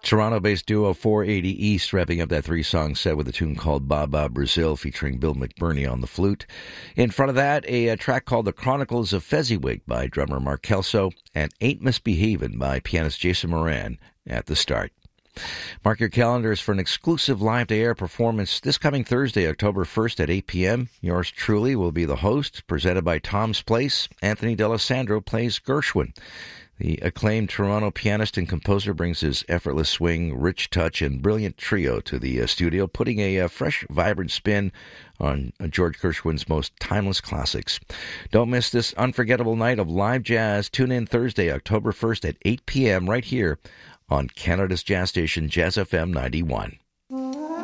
Toronto-based duo 480 East wrapping up that three-song set with a tune called Baba Brazil featuring Bill McBurney on the flute. In front of that, a track called The Chronicles of Fezziwig by drummer Mark Kelso and Ain't Misbehavin' by pianist Jason Moran at the start. Mark your calendars for an exclusive live-to-air performance this coming Thursday, October 1st at 8 p.m. Yours truly will be the host, presented by Tom's Place. Anthony D'Alessandro plays Gershwin. The acclaimed Toronto pianist and composer brings his effortless swing, rich touch, and brilliant trio to the studio, putting a fresh, vibrant spin on George Gershwin's most timeless classics. Don't miss this unforgettable night of live jazz. Tune in Thursday, October 1st at 8 p.m. right here on Canada's jazz station, Jazz FM 91.